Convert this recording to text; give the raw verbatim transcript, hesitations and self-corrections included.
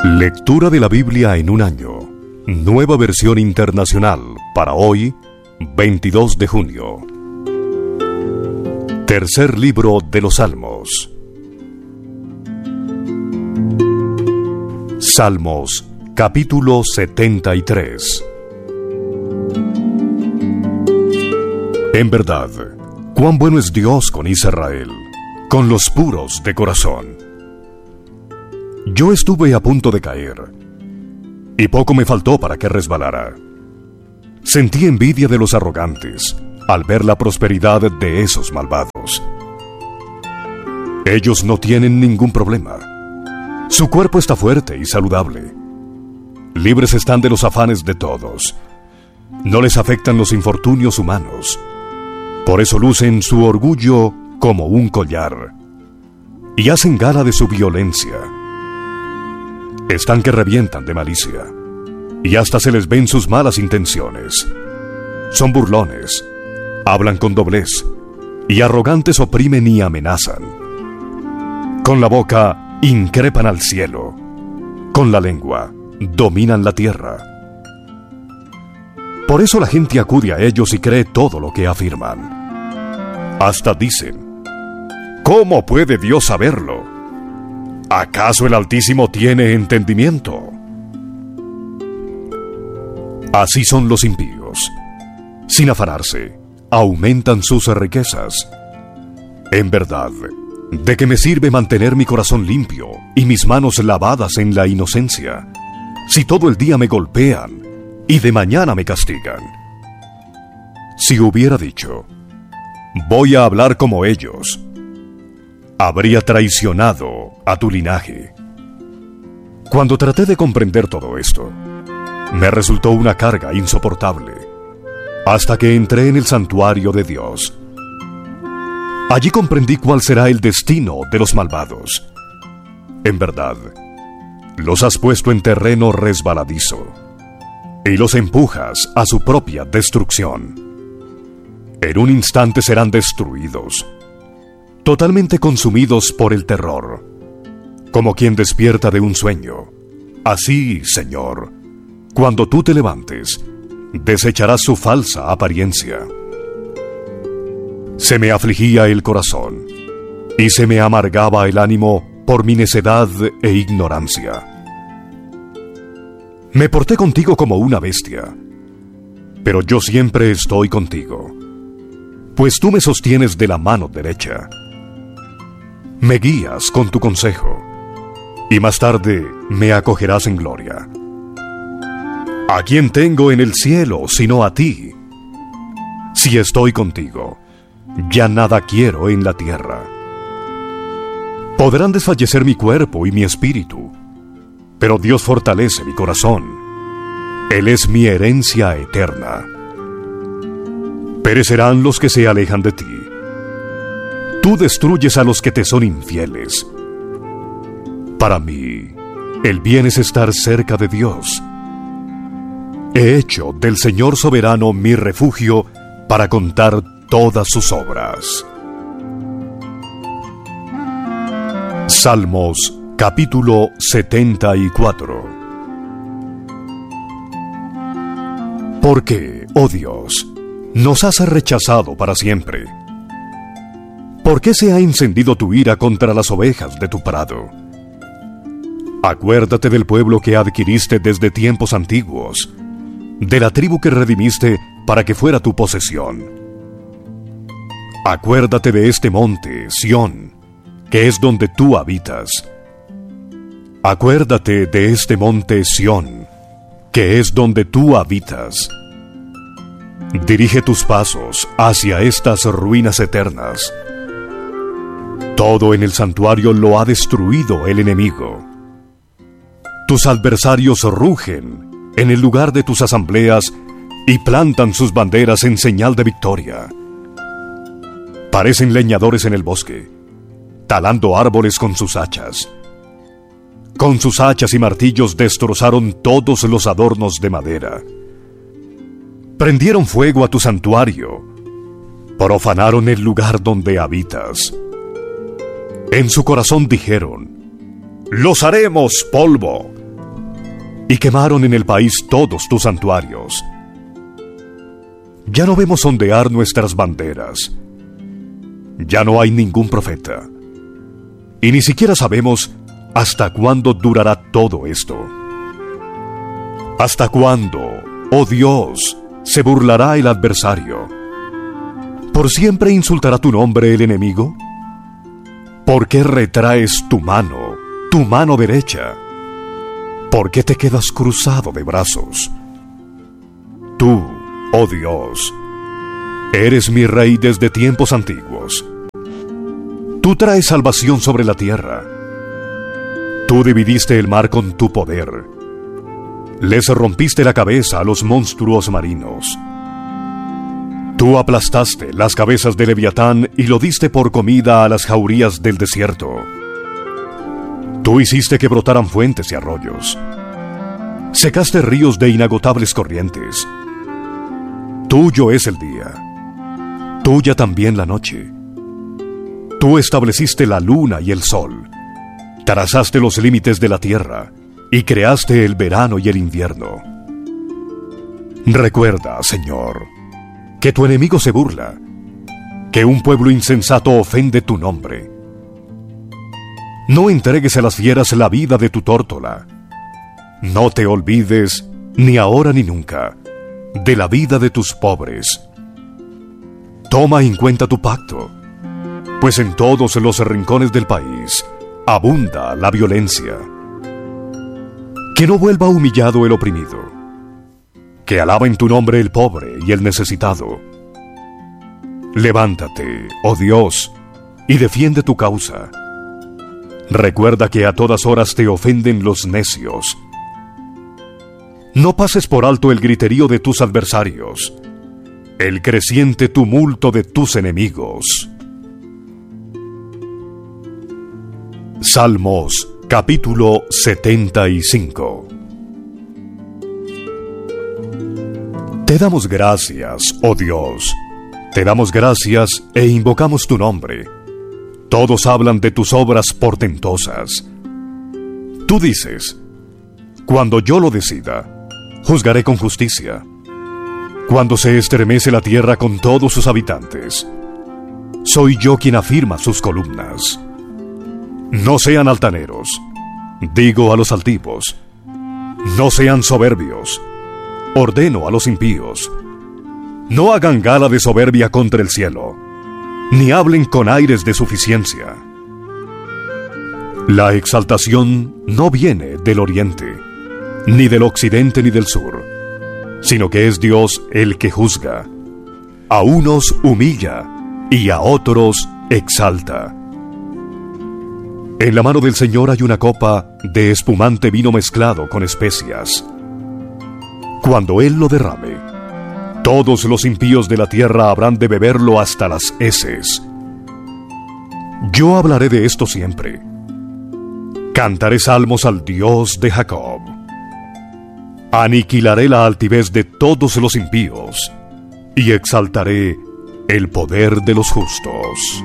Lectura de la Biblia en un año. Nueva versión internacional para hoy, veintidós de junio. Tercer libro de los Salmos. Salmos, capítulo setenta y tres. En verdad, cuán bueno es Dios con Israel, con los puros de corazón. Yo estuve a punto de caer, y poco me faltó para que resbalara. Sentí envidia de los arrogantes al ver la prosperidad de esos malvados. Ellos no tienen ningún problema. Su cuerpo está fuerte y saludable. Libres están de los afanes de todos. No les afectan los infortunios humanos. Por eso lucen su orgullo como un collar y hacen gala de su violencia. Están que revientan de malicia, y hasta se les ven sus malas intenciones. Son burlones, hablan con doblez, y arrogantes oprimen y amenazan. Con la boca increpan al cielo, con la lengua dominan la tierra. Por eso la gente acude a ellos y cree todo lo que afirman. Hasta dicen: ¿cómo puede Dios saberlo? ¿Acaso el Altísimo tiene entendimiento? Así son los impíos. Sin afanarse, aumentan sus riquezas. En verdad, ¿de qué me sirve mantener mi corazón limpio y mis manos lavadas en la inocencia, si todo el día me golpean y de mañana me castigan? Si hubiera dicho: voy a hablar como ellos, habría traicionado a tu linaje. Cuando traté de comprender todo esto, me resultó una carga insoportable, hasta que entré en el santuario de Dios. Allí comprendí cuál será el destino de los malvados. En verdad, los has puesto en terreno resbaladizo, y los empujas a su propia destrucción. En un instante serán destruidos, totalmente consumidos por el terror, como quien despierta de un sueño. Así, Señor, cuando tú te levantes, desecharás su falsa apariencia. Se me afligía el corazón, y se me amargaba el ánimo por mi necedad e ignorancia. Me porté contigo como una bestia, pero yo siempre estoy contigo, pues tú me sostienes de la mano derecha. Me guías con tu consejo, y más tarde me acogerás en gloria. ¿A quién tengo en el cielo sino a ti? Si estoy contigo, ya nada quiero en la tierra. Podrán desfallecer mi cuerpo y mi espíritu, pero Dios fortalece mi corazón. Él es mi herencia eterna. Perecerán los que se alejan de ti. Tú destruyes a los que te son infieles. Para mí, el bien es estar cerca de Dios. He hecho del Señor soberano mi refugio para contar todas sus obras. Salmos, capítulo setenta y cuatro. ¿Por qué, oh Dios, nos has rechazado para siempre? ¿Por qué se ha encendido tu ira contra las ovejas de tu prado? Acuérdate del pueblo que adquiriste desde tiempos antiguos, de la tribu que redimiste para que fuera tu posesión. Acuérdate de este monte, Sión, que es donde tú habitas. Acuérdate de este monte, Sión, que es donde tú habitas. Dirige tus pasos hacia estas ruinas eternas. Todo en el santuario lo ha destruido el enemigo. Tus adversarios rugen en el lugar de tus asambleas y plantan sus banderas en señal de victoria. Parecen leñadores en el bosque, talando árboles con sus hachas. Con sus hachas y martillos destrozaron todos los adornos de madera. Prendieron fuego a tu santuario, profanaron el lugar donde habitas. En su corazón dijeron: los haremos polvo, y quemaron en el país todos tus santuarios. Ya no vemos ondear nuestras banderas. Ya no hay ningún profeta. Y ni siquiera sabemos hasta cuándo durará todo esto. ¿Hasta cuándo, oh Dios, se burlará el adversario? ¿Por siempre insultará tu nombre el enemigo? ¿Por qué retraes tu mano, tu mano derecha? ¿Por qué te quedas cruzado de brazos? Tú, oh Dios, eres mi Rey desde tiempos antiguos. Tú traes salvación sobre la tierra. Tú dividiste el mar con tu poder. Les rompiste la cabeza a los monstruos marinos. Tú aplastaste las cabezas de Leviatán y lo diste por comida a las jaurías del desierto. Tú hiciste que brotaran fuentes y arroyos. Secaste ríos de inagotables corrientes. Tuyo es el día. Tuya también la noche. Tú estableciste la luna y el sol. Trazaste los límites de la tierra y creaste el verano y el invierno. Recuerda, Señor, que tu enemigo se burla, que un pueblo insensato ofende tu nombre. No entregues a las fieras la vida de tu tórtola. No te olvides, ni ahora ni nunca, de la vida de tus pobres. Toma en cuenta tu pacto, pues en todos los rincones del país abunda la violencia. Que no vuelva humillado el oprimido. Que alaba en tu nombre el pobre y el necesitado. Levántate, oh Dios, y defiende tu causa. Recuerda que a todas horas te ofenden los necios. No pases por alto el griterío de tus adversarios, el creciente tumulto de tus enemigos. Salmos, capítulo setenta y cinco. Te damos gracias, oh Dios, te damos gracias e invocamos tu nombre. Todos hablan de tus obras portentosas. Tú dices, cuando yo lo decida, juzgaré con justicia. Cuando se estremece la tierra con todos sus habitantes, soy yo quien afirma sus columnas. No sean altaneros, digo a los altivos, no sean soberbios, ordeno a los impíos. No hagan gala de soberbia contra el cielo, ni hablen con aires de suficiencia. La exaltación no viene del oriente, ni del occidente ni del sur, sino que es Dios el que juzga. A unos humilla y a otros exalta. En la mano del Señor hay una copa de espumante vino mezclado con especias. Cuando Él lo derrame, todos los impíos de la tierra habrán de beberlo hasta las heces. Yo hablaré de esto siempre. Cantaré salmos al Dios de Jacob. Aniquilaré la altivez de todos los impíos y exaltaré el poder de los justos.